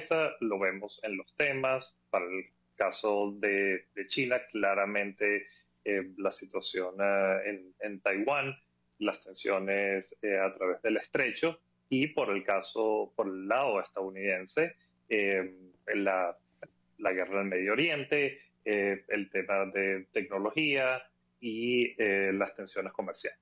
mesa, lo vemos en los temas. Para el caso de China, claramente la situación en Taiwán, las tensiones a través del estrecho, y por el lado estadounidense, la, la guerra en Medio Oriente, el tema de tecnología y las tensiones comerciales.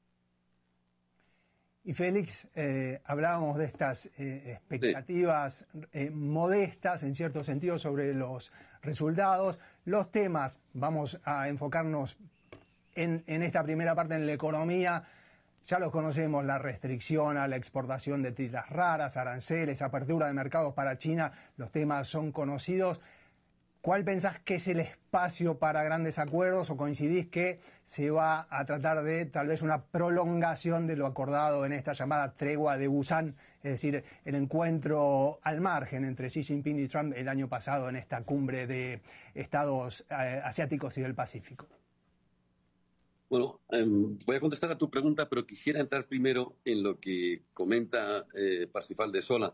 Y Félix, hablábamos de estas expectativas modestas, en cierto sentido, sobre los resultados. Los temas, vamos a enfocarnos en esta primera parte en la economía. Ya los conocemos: la restricción a la exportación de tierras raras, aranceles, apertura de mercados para China. Los temas son conocidos. ¿Cuál pensás que es el espacio para grandes acuerdos, o coincidís que se va a tratar de tal vez una prolongación de lo acordado en esta llamada tregua de Busan, es decir, el encuentro al margen entre Xi Jinping y Trump el año pasado en esta cumbre de estados asiáticos y del Pacífico? Bueno, voy a contestar a tu pregunta, pero quisiera entrar primero en lo que comenta Parsifal de Sola.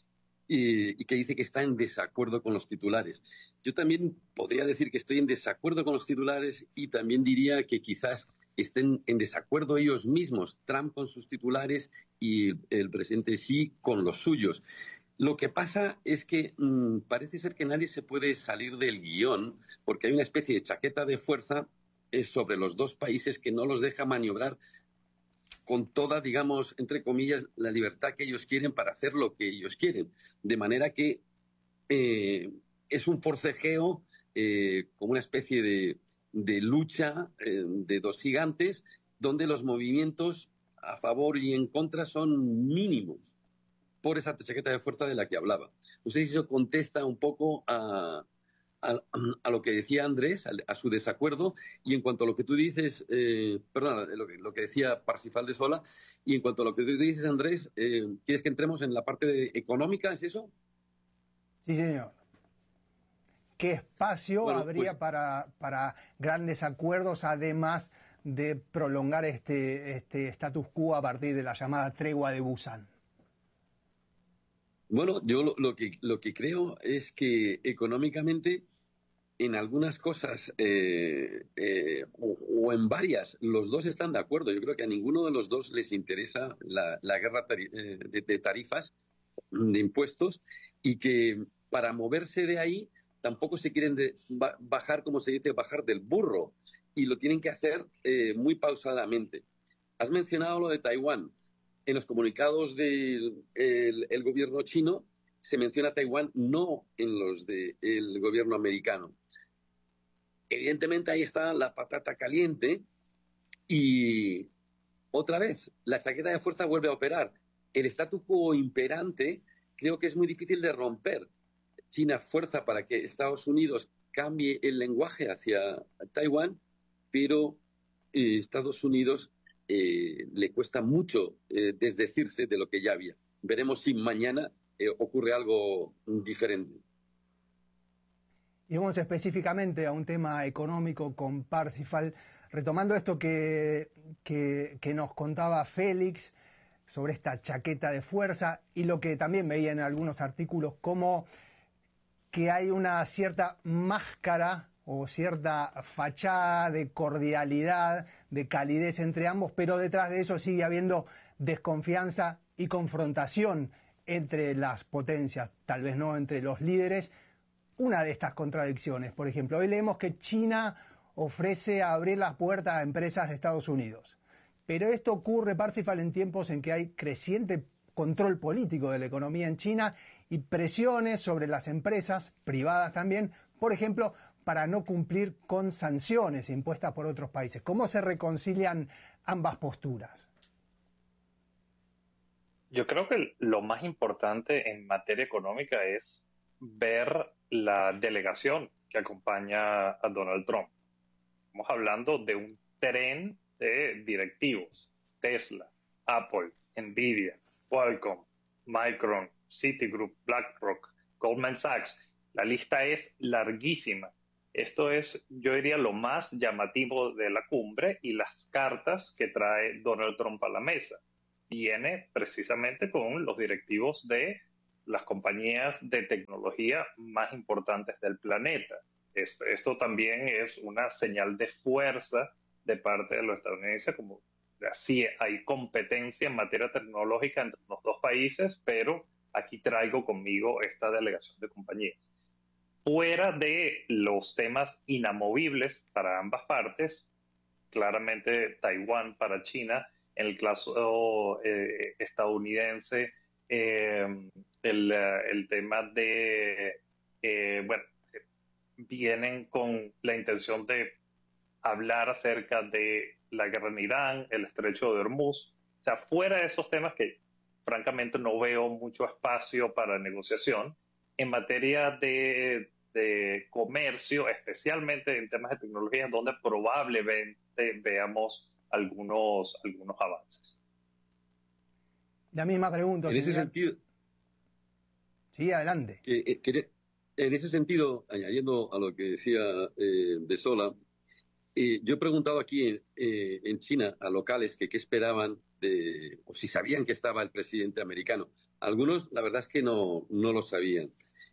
Y que dice que está en desacuerdo con los titulares. Yo también podría decir que estoy en desacuerdo con los titulares, y también diría que quizás estén en desacuerdo ellos mismos, Trump con sus titulares y el presidente Xi con los suyos. Lo que pasa es que parece ser que nadie se puede salir del guión, porque hay una especie de chaqueta de fuerza sobre los dos países que no los deja maniobrar con toda, digamos, entre comillas, la libertad que ellos quieren para hacer lo que ellos quieren. De manera que es un forcejeo, como una especie de lucha de dos gigantes, donde los movimientos a favor y en contra son mínimos por esa chaqueta de fuerza de la que hablaba. No sé si eso contesta un poco a lo que decía Andrés, a su desacuerdo. Y en cuanto a lo que tú dices, lo que decía Parsifal de Sola, y en cuanto a lo que tú dices, Andrés, ¿quieres que entremos en la parte económica? ¿Es eso? Sí, señor. ¿Qué espacio habría para grandes acuerdos, además de prolongar este status quo a partir de la llamada tregua de Busan? Bueno, yo lo que creo es que económicamente, en algunas cosas o en varias, los dos están de acuerdo. Yo creo que a ninguno de los dos les interesa la guerra de tarifas, de impuestos, y que para moverse de ahí tampoco se quieren bajar, como se dice, bajar del burro, y lo tienen que hacer muy pausadamente. Has mencionado lo de Taiwán. En los comunicados del el gobierno chino se menciona Taiwán, no en los del gobierno americano. Evidentemente ahí está la patata caliente, y otra vez la chaqueta de fuerza vuelve a operar. El statu quo imperante creo que es muy difícil de romper. China fuerza para que Estados Unidos cambie el lenguaje hacia Taiwán, pero Estados Unidos le cuesta mucho desdecirse de lo que ya había. Veremos si mañana ocurre algo diferente. Y vamos específicamente a un tema económico con Parsifal, retomando esto que nos contaba Félix sobre esta chaqueta de fuerza, y lo que también veía en algunos artículos, como que hay una cierta máscara o cierta fachada de cordialidad, de calidez entre ambos, pero detrás de eso sigue habiendo desconfianza y confrontación entre las potencias, tal vez no entre los líderes. Una de estas contradicciones, por ejemplo, hoy leemos que China ofrece abrir las puertas a empresas de Estados Unidos. Pero esto ocurre, Parsifal, en tiempos en que hay creciente control político de la economía en China y presiones sobre las empresas privadas también, por ejemplo, para no cumplir con sanciones impuestas por otros países. ¿Cómo se reconcilian ambas posturas? Yo creo que lo más importante en materia económica es ver la delegación que acompaña a Donald Trump. Estamos hablando de un tren de directivos: Tesla, Apple, Nvidia, Qualcomm, Micron, Citigroup, BlackRock, Goldman Sachs. La lista es larguísima. Esto es, yo diría, lo más llamativo de la cumbre y las cartas que trae Donald Trump a la mesa. Viene precisamente con los directivos de las compañías de tecnología más importantes del planeta. Esto también es una señal de fuerza de parte de los estadounidenses, como así hay competencia en materia tecnológica entre los dos países, pero aquí traigo conmigo esta delegación de compañías. Fuera de los temas inamovibles para ambas partes, claramente Taiwán para China, en el caso estadounidense, el tema de, bueno, vienen con la intención de hablar acerca de la guerra en Irán, el estrecho de Hormuz. O sea, fuera de esos temas que francamente no veo mucho espacio para negociación, en materia de comercio, especialmente en temas de tecnología, donde probablemente veamos algunos avances. La misma pregunta, En ese sentido, sí, adelante. En ese sentido, añadiendo a lo que decía De Sola, yo he preguntado aquí en China a locales que qué esperaban o si sabían que estaba el presidente americano. Algunos, la verdad es que no lo sabían.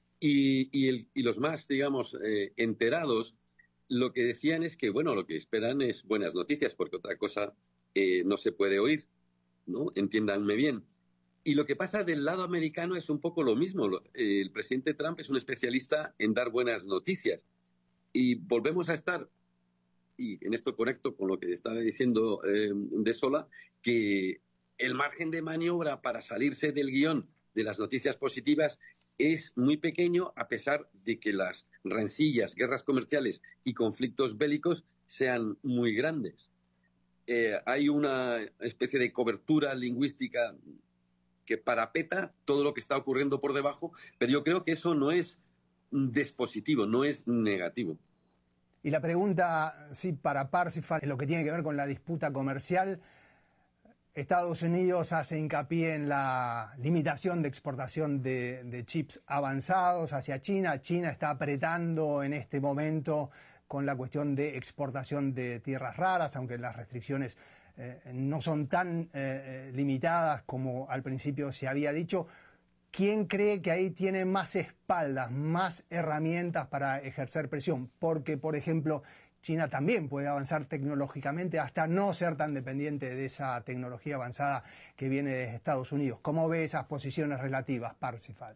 Y los más, digamos, enterados, lo que decían es que, bueno, lo que esperan es buenas noticias, porque otra cosa no se puede oír, ¿no? Entiéndanme bien. Y lo que pasa del lado americano es un poco lo mismo. El presidente Trump es un especialista en dar buenas noticias. Y volvemos a estar, y en esto conecto con lo que estaba diciendo De Sola, que el margen de maniobra para salirse del guión de las noticias positivas es muy pequeño, a pesar de que las rencillas, guerras comerciales y conflictos bélicos sean muy grandes. Hay una especie de cobertura lingüística que parapeta todo lo que está ocurriendo por debajo, pero yo creo que eso no es dispositivo, no es negativo. Y la pregunta, sí, para Parsifal, en lo que tiene que ver con la disputa comercial, Estados Unidos hace hincapié en la limitación de exportación de chips avanzados hacia China. China está apretando en este momento con la cuestión de exportación de tierras raras, aunque las restricciones no son tan limitadas como al principio se había dicho. ¿Quién cree que ahí tiene más espaldas, más herramientas para ejercer presión? Porque, por ejemplo, China también puede avanzar tecnológicamente hasta no ser tan dependiente de esa tecnología avanzada que viene de Estados Unidos. ¿Cómo ve esas posiciones relativas, Parsifal?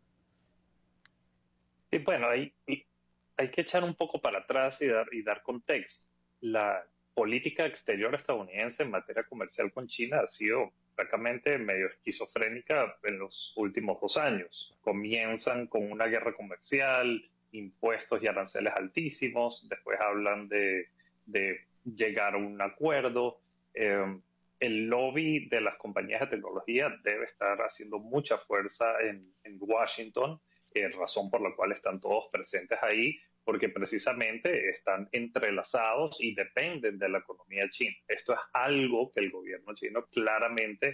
Sí, bueno, hay que echar un poco para atrás y dar contexto. La política exterior estadounidense en materia comercial con China ha sido francamente medio esquizofrénica en los últimos 2 años. Comienzan con una guerra comercial, impuestos y aranceles altísimos, después hablan de llegar a un acuerdo. El lobby de las compañías de tecnología debe estar haciendo mucha fuerza en Washington, razón por la cual están todos presentes ahí, porque precisamente están entrelazados y dependen de la economía china. Esto es algo que el gobierno chino claramente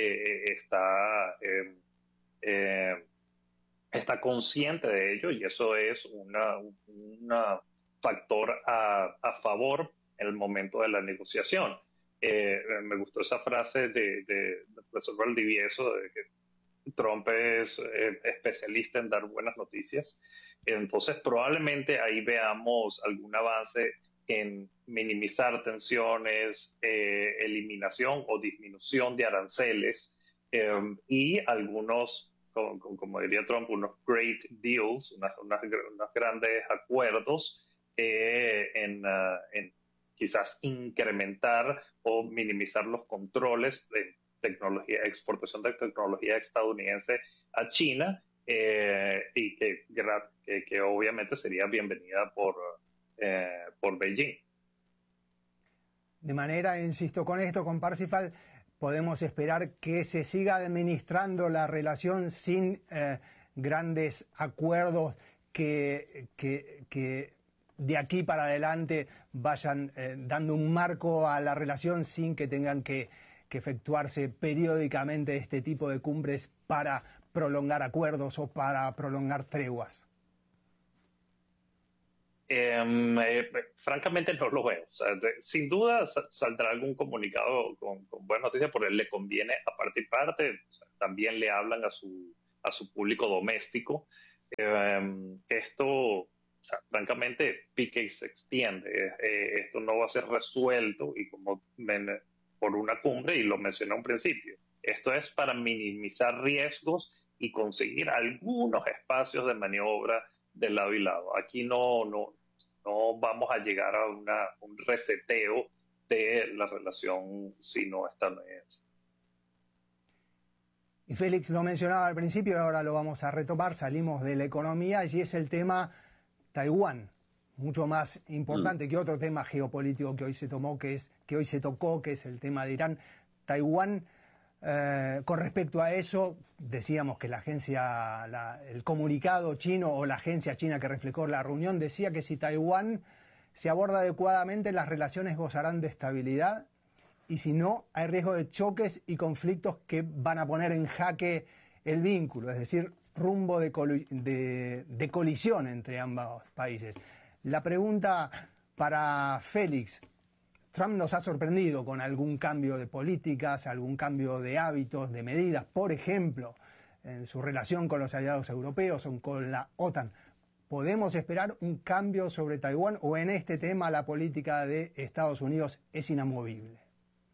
está consciente de ello, y eso es un factor a favor en el momento de la negociación. Me gustó esa frase del profesor Valdivieso, de que Trump es especialista en dar buenas noticias. Entonces, probablemente ahí veamos algún avance en minimizar tensiones, eliminación o disminución de aranceles, y algunos, como diría Trump, unos great deals, unos grandes acuerdos en quizás incrementar o minimizar los controles de tecnología, exportación de tecnología estadounidense a China, y que obviamente sería bienvenida por Beijing. De manera, insisto con esto, con Parsifal, podemos esperar que se siga administrando la relación sin grandes acuerdos que de aquí para adelante vayan dando un marco a la relación sin que tengan que efectuarse periódicamente este tipo de cumbres para prolongar acuerdos o para prolongar treguas. Francamente no lo veo. O sea, sin duda saldrá algún comunicado con buenas noticias, porque le conviene a parte y parte. O sea, también le hablan a a su público doméstico. Esto, o sea, francamente, pique y se extiende. Esto no va a ser resuelto y como por una cumbre, y lo mencioné a un principio. Esto es para minimizar riesgos y conseguir algunos espacios de maniobra de lado y lado. Aquí no vamos a llegar a un reseteo de la relación sino-estadounidense. Y Félix lo mencionaba al principio y ahora lo vamos a retomar, salimos de la economía y es el tema Taiwán, mucho más importante que otro tema geopolítico que hoy se tocó, que es el tema de Irán. Taiwán, con respecto a eso, decíamos que el comunicado chino o la agencia china que reflejó la reunión decía que si Taiwán se aborda adecuadamente, las relaciones gozarán de estabilidad y si no, hay riesgo de choques y conflictos que van a poner en jaque el vínculo, es decir, rumbo de colisión entre ambos países. La pregunta para Félix: Trump nos ha sorprendido con algún cambio de políticas, algún cambio de hábitos, de medidas, por ejemplo, en su relación con los aliados europeos o con la OTAN. ¿Podemos esperar un cambio sobre Taiwán o en este tema la política de Estados Unidos es inamovible?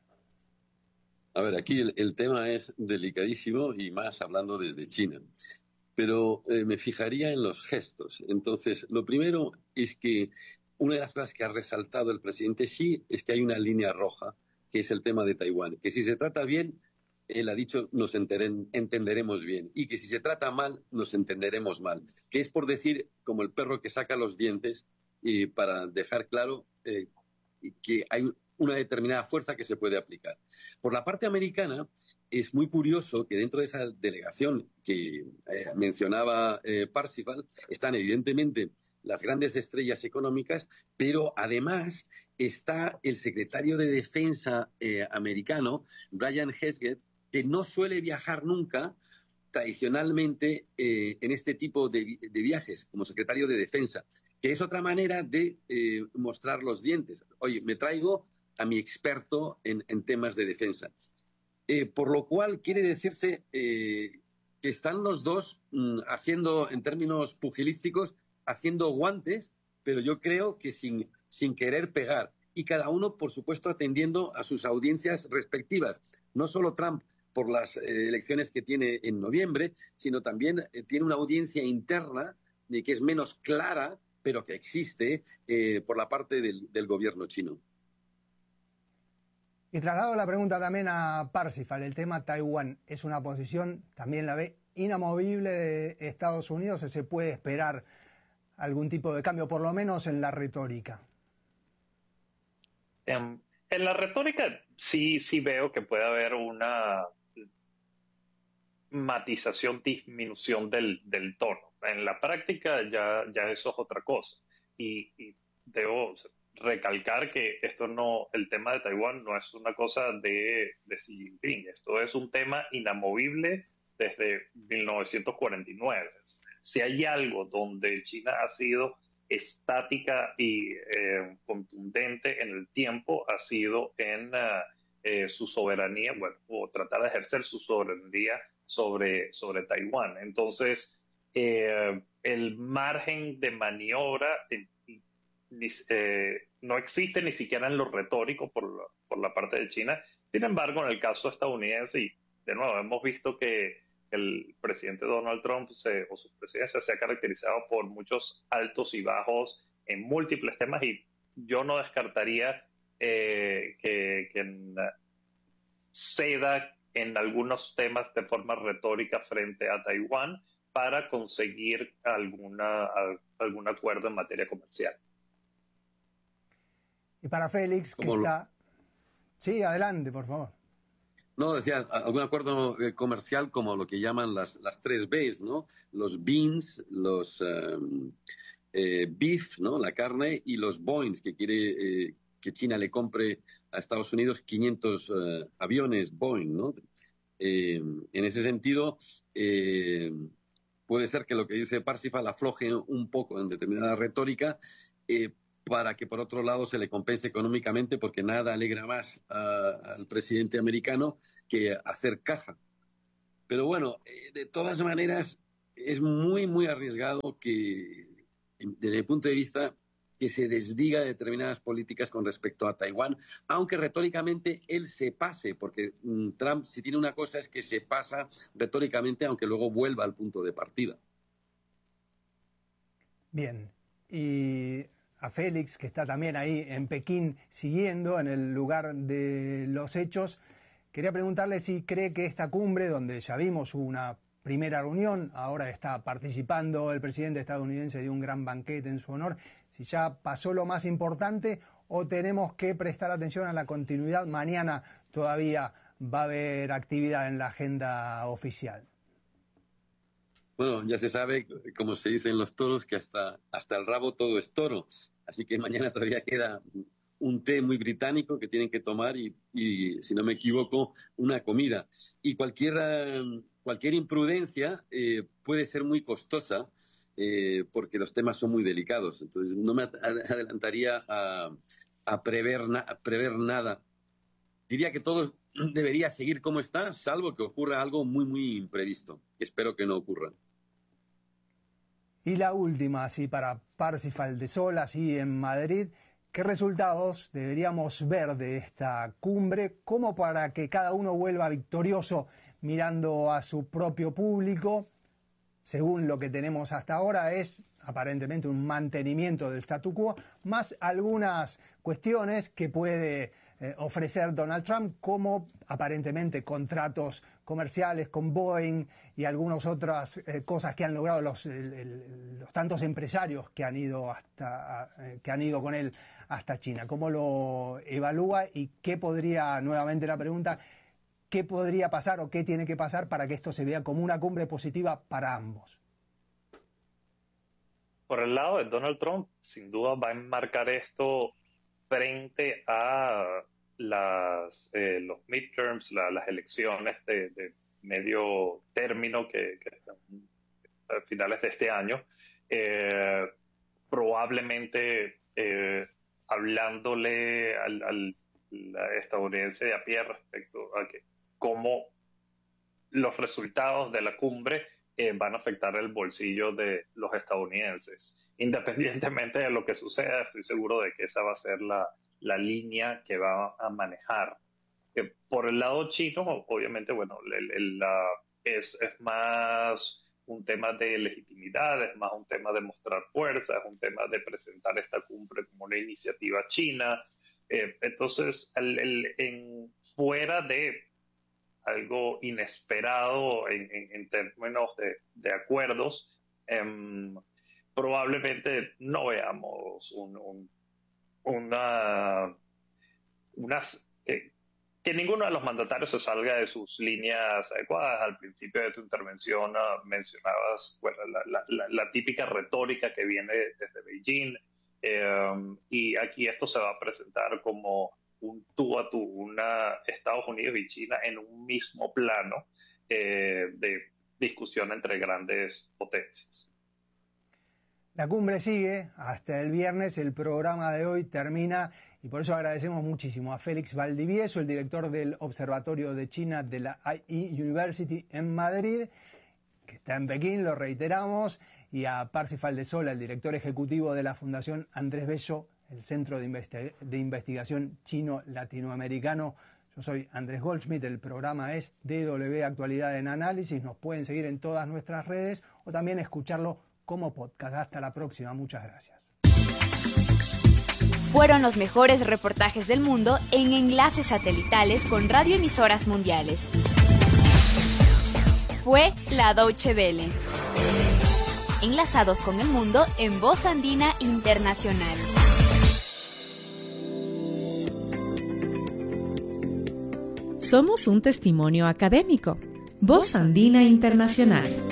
A ver, aquí el tema es delicadísimo y más hablando desde China. Pero me fijaría en los gestos. Entonces, lo primero es que una de las cosas que ha resaltado el presidente Xi es que hay una línea roja, que es el tema de Taiwán. Que si se trata bien, él ha dicho, nos entenderemos bien. Y que si se trata mal, nos entenderemos mal. Que es por decir, como el perro que saca los dientes, y para dejar claro que hay una determinada fuerza que se puede aplicar. Por la parte americana, es muy curioso que dentro de esa delegación que mencionaba Parzival están evidentemente las grandes estrellas económicas, pero además está el secretario de Defensa americano, Brian Hesketh, que no suele viajar nunca tradicionalmente en este tipo de viajes como secretario de Defensa, que es otra manera de mostrar los dientes. Oye, me traigo a mi experto en temas de defensa. Por lo cual quiere decirse que están los dos haciendo, en términos pugilísticos, haciendo guantes, pero yo creo que sin querer pegar. Y cada uno, por supuesto, atendiendo a sus audiencias respectivas. No solo Trump por las elecciones que tiene en noviembre, sino también tiene una audiencia interna que es menos clara, pero que existe por la parte del gobierno chino. Y traslado la pregunta también a Parsifal. El tema Taiwán es una posición, también la ve, inamovible de Estados Unidos. ¿O se puede esperar algún tipo de cambio, por lo menos en la retórica? En la retórica sí veo que puede haber una matización, disminución del tono. En la práctica ya eso es otra cosa. Y debo recalcar que el tema de Taiwán no es una cosa de Xi Jinping. Esto es un tema inamovible desde 1949. Si hay algo donde China ha sido estática y contundente en el tiempo, ha sido en su soberanía, bueno, o tratar de ejercer su soberanía sobre Taiwán. Entonces, el margen de maniobra no existe ni siquiera en lo retórico por la parte de China. Sin embargo, en el caso estadounidense, y de nuevo hemos visto que el presidente Donald Trump o su presidencia se ha caracterizado por muchos altos y bajos en múltiples temas, y yo no descartaría que ceda en algunos temas de forma retórica frente a Taiwán para conseguir algún acuerdo en materia comercial. Y para Félix, que está... Sí, adelante, por favor. No, decía, algún acuerdo comercial como lo que llaman las 3 Bs, ¿no? Los beans, los beef, ¿no? La carne, y los Boeings, que quiere que China le compre a Estados Unidos 500 aviones Boeing, ¿no? En ese sentido, puede ser que lo que dice Parsifal afloje un poco en determinada retórica, para que por otro lado se le compense económicamente, porque nada alegra más al presidente americano que hacer caja. Pero bueno, de todas maneras, es muy, muy arriesgado que, desde mi punto de vista, que se desdiga de determinadas políticas con respecto a Taiwán, aunque retóricamente él se pase, porque Trump, si tiene una cosa, es que se pasa retóricamente, aunque luego vuelva al punto de partida. Bien, y a Félix, que está también ahí en Pekín, siguiendo en el lugar de los hechos, quería preguntarle si cree que esta cumbre, donde ya vimos una primera reunión, ahora está participando el presidente estadounidense de un gran banquete en su honor, si ya pasó lo más importante o tenemos que prestar atención a la continuidad. Mañana todavía va a haber actividad en la agenda oficial. Bueno, ya se sabe, como se dice en los toros, que hasta el rabo todo es toro. Así que mañana todavía queda un té muy británico que tienen que tomar y si no me equivoco, una comida. Y cualquier imprudencia puede ser muy costosa porque los temas son muy delicados. Entonces no me adelantaría a prever nada. Diría que todo debería seguir como está, salvo que ocurra algo muy, muy imprevisto. Espero que no ocurra. Y la última, así para Parsifal de Sol, así en Madrid, ¿qué resultados deberíamos ver de esta cumbre como para que cada uno vuelva victorioso mirando a su propio público? Según lo que tenemos hasta ahora es aparentemente un mantenimiento del statu quo, más algunas cuestiones que puede ofrecer Donald Trump, como aparentemente contratos comerciales con Boeing y algunas otras cosas que han logrado los tantos empresarios que han ido con él hasta China. ¿Cómo lo evalúa y qué podría, nuevamente la pregunta, qué podría pasar o qué tiene que pasar para que esto se vea como una cumbre positiva para ambos? Por el lado de Donald Trump, sin duda va a enmarcar esto frente a los midterms, las elecciones de medio término que están a finales de este año. Probablemente hablándole al estadounidense de a pie respecto a que cómo los resultados de la cumbre van a afectar el bolsillo de los estadounidenses. Independientemente de lo que suceda, estoy seguro de que esa va a ser la línea que va a manejar. Por el lado chino, obviamente, bueno, es más un tema de legitimidad, es más un tema de mostrar fuerza, es un tema de presentar esta cumbre como una iniciativa china. Entonces, fuera de algo inesperado en términos de acuerdos, probablemente no veamos que ninguno de los mandatarios se salga de sus líneas adecuadas. Al principio de tu intervención mencionabas, bueno, la típica retórica que viene desde Beijing, y aquí esto se va a presentar como un tú a tú, Estados Unidos y China en un mismo plano de discusión entre grandes potencias. La cumbre sigue hasta el viernes, el programa de hoy termina y por eso agradecemos muchísimo a Félix Valdivieso, el director del Observatorio de China de la IE University en Madrid, que está en Pekín, lo reiteramos, y a Parsifal de Sol, el director ejecutivo de la Fundación Andrés Bello, el Centro de Investigación Chino-Latinoamericano. Yo soy Andrés Goldschmidt, el programa es DW Actualidad en Análisis. Nos pueden seguir en todas nuestras redes o también escucharlo como podcast. Hasta la próxima, muchas gracias. Fueron los mejores reportajes del mundo en enlaces satelitales con radioemisoras mundiales. Fue la Deutsche Welle. Enlazados con el mundo en Voz Andina Internacional. Somos un testimonio académico. Voz Andina Internacional.